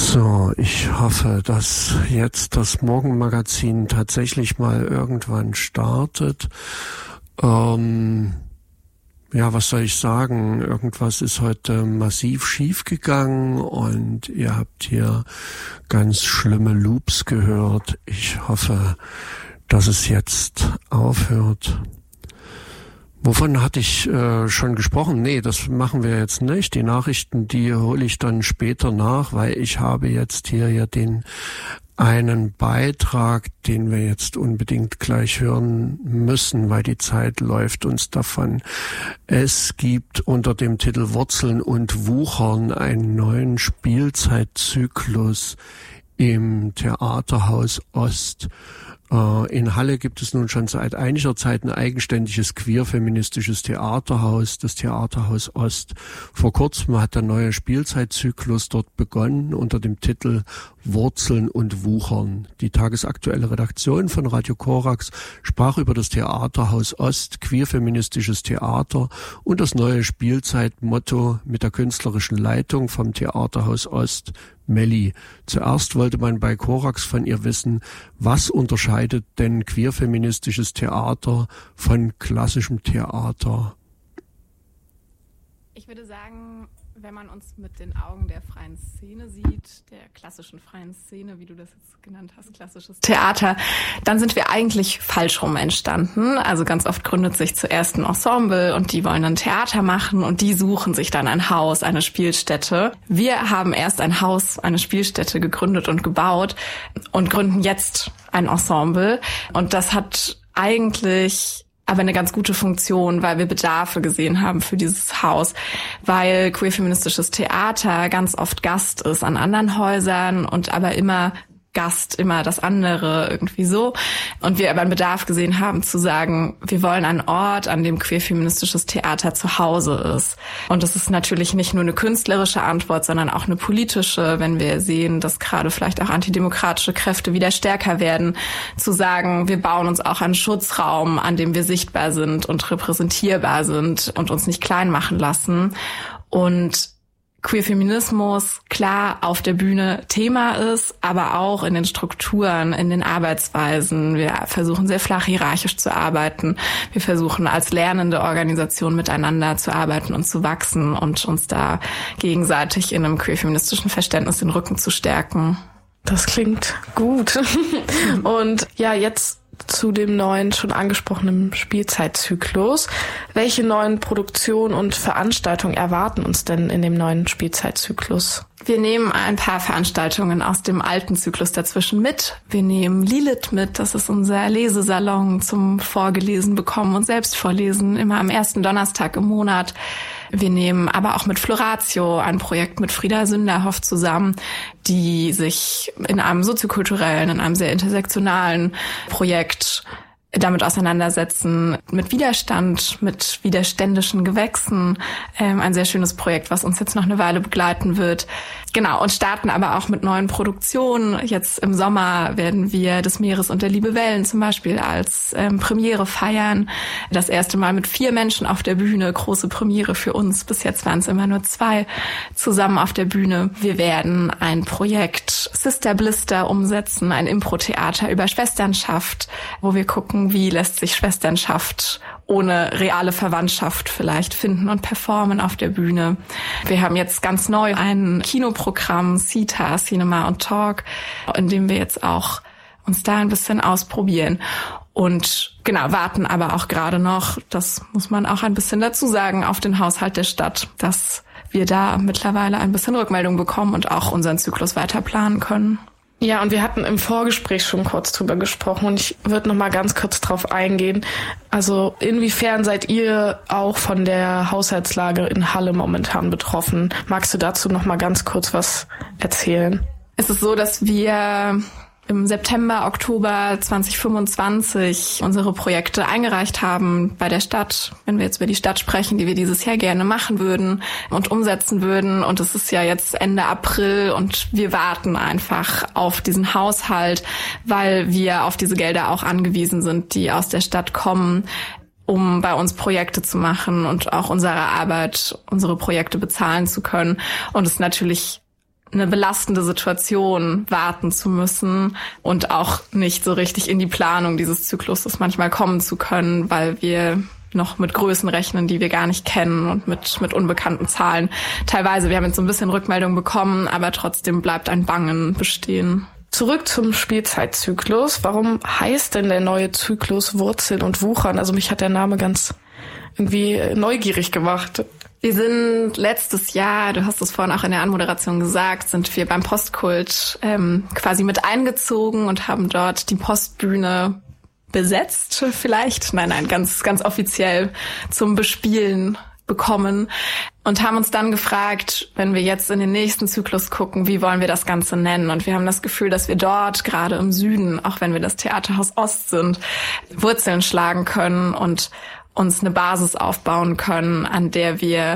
So, ich hoffe, dass jetzt das Morgenmagazin tatsächlich mal irgendwann startet. Ja, was soll ich sagen? Irgendwas ist heute massiv schief gegangen und ihr habt hier ganz schlimme Loops gehört. Ich hoffe, dass es jetzt aufhört. Wovon hatte ich schon gesprochen? Nee, das machen wir jetzt nicht. Die Nachrichten, die hole ich dann später nach, weil ich habe jetzt hier ja den einen Beitrag, den wir jetzt unbedingt gleich hören müssen, weil die Zeit läuft uns davon. Es gibt unter dem Titel Wurzeln und Wuchern einen neuen Spielzeitzyklus im Theaterhaus Ost. In Halle gibt es nun schon seit einiger Zeit ein eigenständiges queer-feministisches Theaterhaus, das Theaterhaus Ost. Vor kurzem hat der neue Spielzeitzyklus dort begonnen unter dem Titel Wurzeln und Wuchern. Die tagesaktuelle Redaktion von Radio Korax sprach über das Theaterhaus Ost, queer-feministisches Theater und das neue Spielzeitmotto mit der künstlerischen Leitung vom Theaterhaus Ost, Melli. Zuerst wollte man bei Korax von ihr wissen, was unterscheidet denn queer-feministisches Theater von klassischem Theater? Ich würde sagen, wenn man uns mit den Augen der freien Szene sieht, der klassischen freien Szene, wie du das jetzt genannt hast, klassisches Theater, dann sind wir eigentlich falsch rum entstanden. Also ganz oft gründet sich zuerst ein Ensemble und die wollen dann Theater machen und die suchen sich dann ein Haus, eine Spielstätte. Wir haben erst ein Haus, eine Spielstätte gegründet und gebaut und gründen jetzt ein Ensemble. Und das hat eigentlich aber eine ganz gute Funktion, weil wir Bedarfe gesehen haben für dieses Haus, weil queer-feministisches Theater ganz oft Gast ist an anderen Häusern und aber immer Gast, immer das andere irgendwie so. Und wir aber einen Bedarf gesehen haben zu sagen, wir wollen einen Ort, an dem queer-feministisches Theater zu Hause ist. Und das ist natürlich nicht nur eine künstlerische Antwort, sondern auch eine politische, wenn wir sehen, dass gerade vielleicht auch antidemokratische Kräfte wieder stärker werden, zu sagen, wir bauen uns auch einen Schutzraum, an dem wir sichtbar sind und repräsentierbar sind und uns nicht klein machen lassen. Und Queerfeminismus klar auf der Bühne Thema ist, aber auch in den Strukturen, in den Arbeitsweisen. Wir versuchen sehr flach hierarchisch zu arbeiten. Wir versuchen als lernende Organisation miteinander zu arbeiten und zu wachsen und uns da gegenseitig in einem queerfeministischen Verständnis den Rücken zu stärken. Das klingt gut. Und ja, jetzt zu dem neuen, schon angesprochenen Spielzeitzyklus. Welche neuen Produktionen und Veranstaltungen erwarten uns denn in dem neuen Spielzeitzyklus? Wir nehmen ein paar Veranstaltungen aus dem alten Zyklus dazwischen mit. Wir nehmen Lilith mit, das ist unser Lesesalon zum Vorgelesen bekommen und selbst vorlesen, immer am ersten Donnerstag im Monat. Wir nehmen aber auch mit Floratio, ein Projekt mit Frieda Sünderhoff zusammen, die sich in einem soziokulturellen, in einem sehr intersektionalen Projekt damit auseinandersetzen, mit Widerstand, mit widerständischen Gewächsen. Ein sehr schönes Projekt, was uns jetzt noch eine Weile begleiten wird. Genau, und starten aber auch mit neuen Produktionen. Jetzt im Sommer werden wir des Meeres und der Liebe Wellen zum Beispiel als Premiere feiern. Das erste Mal mit 4 Menschen auf der Bühne, große Premiere für uns. Bis jetzt waren es immer nur 2 zusammen auf der Bühne. Wir werden ein Projekt Sister Blister umsetzen, ein Impro-Theater über Schwesternschaft, wo wir gucken, wie lässt sich Schwesternschaft ohne reale Verwandtschaft vielleicht finden und performen auf der Bühne. Wir haben jetzt ganz neu ein Kinoprogramm, CITA, Cinema und Talk, in dem wir jetzt auch uns da ein bisschen ausprobieren. Und genau, warten aber auch gerade noch, das muss man auch ein bisschen dazu sagen, auf den Haushalt der Stadt, dass wir da mittlerweile ein bisschen Rückmeldung bekommen und auch unseren Zyklus weiter planen können. Ja, und wir hatten im Vorgespräch schon kurz drüber gesprochen und ich würde noch mal ganz kurz drauf eingehen. Also inwiefern seid ihr auch von der Haushaltslage in Halle momentan betroffen? Magst du dazu noch mal ganz kurz was erzählen? Es ist so, dass wir im September, Oktober 2025 unsere Projekte eingereicht haben bei der Stadt, wenn wir jetzt über die Stadt sprechen, die wir dieses Jahr gerne machen würden und umsetzen würden. Und es ist ja jetzt Ende April und wir warten einfach auf diesen Haushalt, weil wir auf diese Gelder auch angewiesen sind, die aus der Stadt kommen, um bei uns Projekte zu machen und auch unsere Arbeit, unsere Projekte bezahlen zu können. Und es natürlich eine belastende Situation warten zu müssen und auch nicht so richtig in die Planung dieses Zykluses manchmal kommen zu können, weil wir noch mit Größen rechnen, die wir gar nicht kennen und mit unbekannten Zahlen. Teilweise, wir haben jetzt so ein bisschen Rückmeldung bekommen, aber trotzdem bleibt ein Bangen bestehen. Zurück zum Spielzeitzyklus. Warum heißt denn der neue Zyklus Wurzeln und Wuchern? Also mich hat der Name ganz irgendwie neugierig gemacht. Wir sind letztes Jahr, du hast es vorhin auch in der Anmoderation gesagt, sind wir beim Postkult quasi mit eingezogen und haben dort die Postbühne besetzt vielleicht. Nein, ganz offiziell zum Bespielen bekommen und haben uns dann gefragt, wenn wir jetzt in den nächsten Zyklus gucken, wie wollen wir das Ganze nennen? Und wir haben das Gefühl, dass wir dort, gerade im Süden, auch wenn wir das Theaterhaus Ost sind, Wurzeln schlagen können und uns eine Basis aufbauen können, an der wir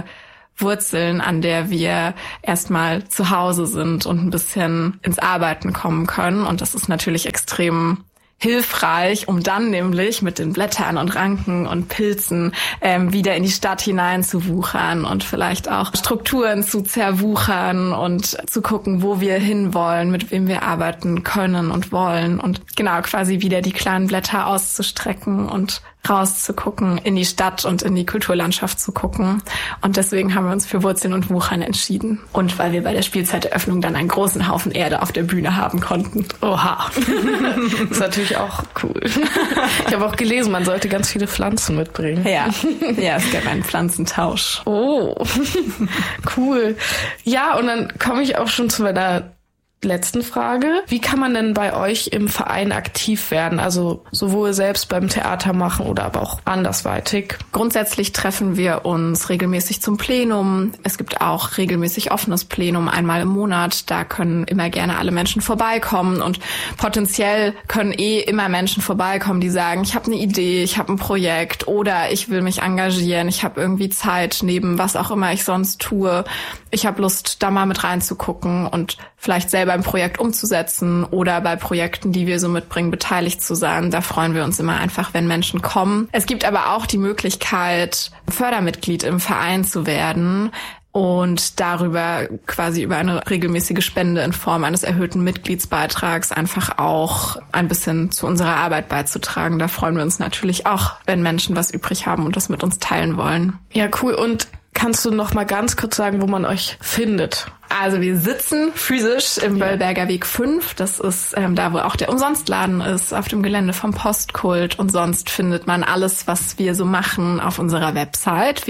erstmal zu Hause sind und ein bisschen ins Arbeiten kommen können. Und das ist natürlich extrem hilfreich, um dann nämlich mit den Blättern und Ranken und Pilzen wieder in die Stadt hinein zu wuchern und vielleicht auch Strukturen zu zerwuchern und zu gucken, wo wir hinwollen, mit wem wir arbeiten können und wollen und genau quasi wieder die kleinen Blätter auszustrecken und rauszugucken, in die Stadt und in die Kulturlandschaft zu gucken. Und deswegen haben wir uns für Wurzeln und Wuchern entschieden. Und weil wir bei der Spielzeiteröffnung dann einen großen Haufen Erde auf der Bühne haben konnten. Oha. Das ist natürlich auch cool. Ich habe auch gelesen, man sollte ganz viele Pflanzen mitbringen. Ja, es gab einen Pflanzentausch. Oh, cool. Ja, und dann komme ich auch schon zu meiner letzten Frage. Wie kann man denn bei euch im Verein aktiv werden? Also sowohl selbst beim Theater machen oder aber auch andersweitig? Grundsätzlich treffen wir uns regelmäßig zum Plenum. Es gibt auch regelmäßig offenes Plenum einmal im Monat. Da können immer gerne alle Menschen vorbeikommen und potenziell können immer Menschen vorbeikommen, die sagen, ich habe eine Idee, ich habe ein Projekt oder ich will mich engagieren, ich habe irgendwie Zeit neben was auch immer ich sonst tue. Ich habe Lust, da mal mit reinzugucken und vielleicht selber ein Projekt umzusetzen oder bei Projekten, die wir so mitbringen, beteiligt zu sein. Da freuen wir uns immer einfach, wenn Menschen kommen. Es gibt aber auch die Möglichkeit, Fördermitglied im Verein zu werden und darüber quasi über eine regelmäßige Spende in Form eines erhöhten Mitgliedsbeitrags einfach auch ein bisschen zu unserer Arbeit beizutragen. Da freuen wir uns natürlich auch, wenn Menschen was übrig haben und das mit uns teilen wollen. Ja, cool. Und kannst du noch mal ganz kurz sagen, wo man euch findet? Also wir sitzen physisch im Böllberger Weg 5. Das ist da, wo auch der Umsonstladen ist, auf dem Gelände vom Postkult. Und sonst findet man alles, was wir so machen, auf unserer Website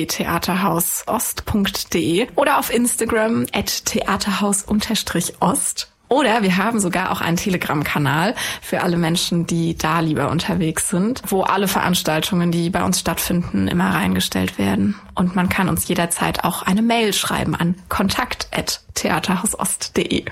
www.theaterhausost.de oder auf Instagram @theaterhaus_ost. Oder wir haben sogar auch einen Telegram-Kanal für alle Menschen, die da lieber unterwegs sind, wo alle Veranstaltungen, die bei uns stattfinden, immer reingestellt werden. Und man kann uns jederzeit auch eine Mail schreiben an kontakt@theaterhausost.de.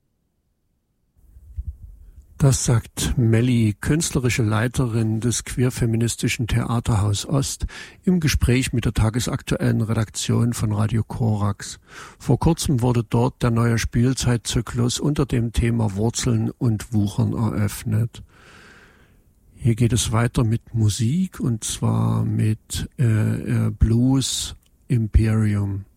Das sagt Melli, künstlerische Leiterin des queerfeministischen Theaterhaus Ost, im Gespräch mit der tagesaktuellen Redaktion von Radio Korax. Vor kurzem wurde dort der neue Spielzeitzyklus unter dem Thema Wurzeln und Wuchern eröffnet. Hier geht es weiter mit Musik und zwar mit Blues Imperium.